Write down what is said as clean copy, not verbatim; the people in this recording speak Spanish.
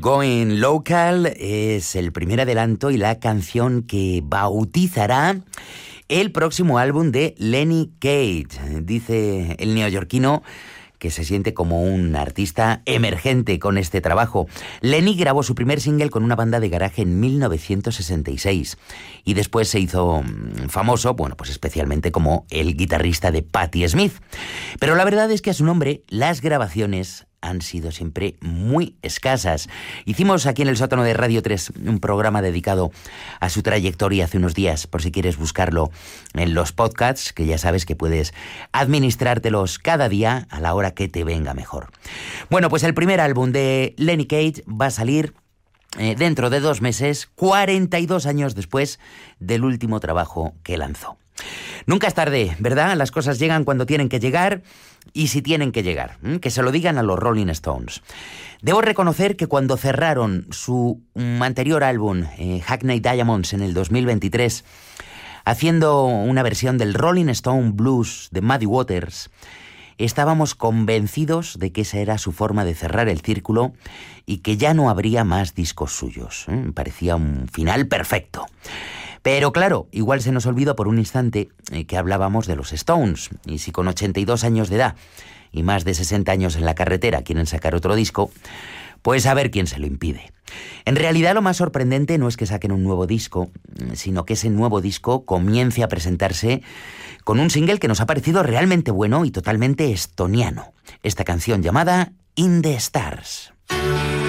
Going Local es el primer adelanto y la canción que bautizará el próximo álbum de Lenny Cage. Dice el neoyorquino que se siente como un artista emergente con este trabajo. Lenny grabó su primer single con una banda de garaje en 1966 y después se hizo famoso, bueno, pues especialmente como el guitarrista de Patti Smith. Pero la verdad es que a su nombre las grabaciones han sido siempre muy escasas. Hicimos aquí en el sótano de Radio 3 un programa dedicado a su trayectoria hace unos días, por si quieres buscarlo en los podcasts, que ya sabes que puedes administrártelos cada día a la hora que te venga mejor. Bueno, pues el primer álbum de Lenny Cage va a salir dentro de 2 meses, 42 años después del último trabajo que lanzó. Nunca es tarde, ¿verdad? Las cosas llegan cuando tienen que llegar y si tienen que llegar, que se lo digan a los Rolling Stones. Debo reconocer que cuando cerraron su anterior álbum, Hackney Diamonds, en el 2023, haciendo una versión del Rolling Stone Blues de Muddy Waters, estábamos convencidos de que esa era su forma de cerrar el círculo y que ya no habría más discos suyos. Parecía un final perfecto. Pero claro, igual se nos olvidó por un instante que hablábamos de los Stones, y si con 82 años de edad y más de 60 años en la carretera quieren sacar otro disco, pues a ver quién se lo impide. En realidad lo más sorprendente no es que saquen un nuevo disco, sino que ese nuevo disco comience a presentarse con un single que nos ha parecido realmente bueno y totalmente estoniano. Esta canción llamada In the Stars.